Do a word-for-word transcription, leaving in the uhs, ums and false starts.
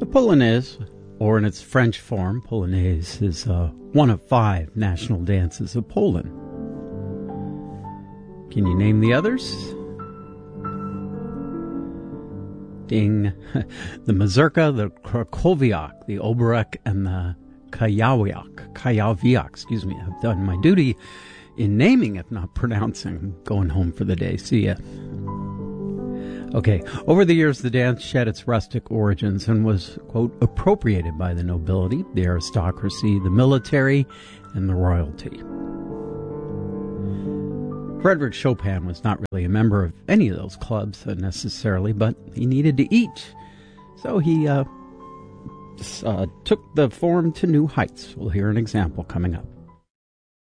The Polonaise, or in its French form, Polonaise, is uh, one of five national dances of Poland. Can you name the others? Ding. The Mazurka, the Krakowiak, the Oberek, and the Kajawiak. Kajawiak, excuse me. I've done my duty in naming, if not pronouncing. I'm going home for the day. See ya. Okay, over the years, the dance shed its rustic origins and was, quote, appropriated by the nobility, the aristocracy, the military, and the royalty. Frederick Chopin was not really a member of any of those clubs uh, necessarily, but he needed to eat. So he uh, uh, took the form to new heights. We'll hear an example coming up.